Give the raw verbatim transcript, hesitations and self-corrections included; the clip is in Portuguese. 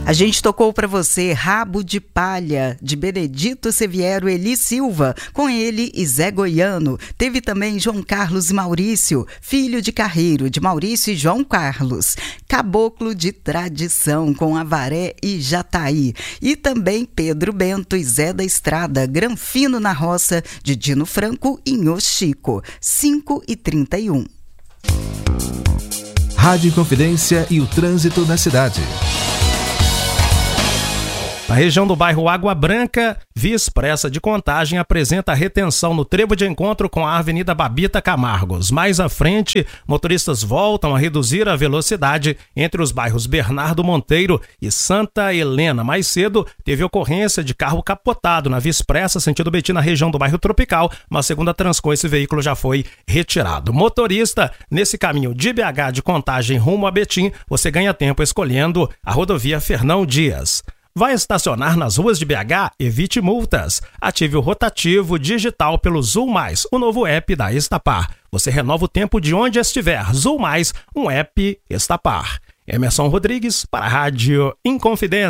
A gente tocou para você Rabo de Palha, de Benedito Seviero Eli Silva, com ele e Zé Goiano. Teve também João Carlos e Maurício, Filho de Carreiro, de Maurício e João Carlos. Caboclo de Tradição, com Avaré e Jataí. E também Pedro Bento e Zé da Estrada, Granfino na Roça, de Dino Franco e Nhô Chico. cinco e trinta e um. Rádio Inconfidência e o trânsito na cidade. Na região do bairro Água Branca, via expressa de Contagem apresenta retenção no trevo de encontro com a Avenida Babita Camargos. Mais à frente, motoristas voltam a reduzir a velocidade entre os bairros Bernardo Monteiro e Santa Helena. Mais cedo, teve ocorrência de carro capotado na via expressa sentido Betim na região do bairro Tropical, mas segundo a Transcom, esse veículo já foi retirado. Motorista, nesse caminho de B H de Contagem rumo a Betim, você ganha tempo escolhendo a rodovia Fernão Dias. Vai estacionar nas ruas de B H? Evite multas. Ative o rotativo digital pelo Zul Mais, o novo app da Estapar. Você renova o tempo de onde estiver. Zul Mais, um app Estapar. Emerson Rodrigues para a Rádio Inconfidência.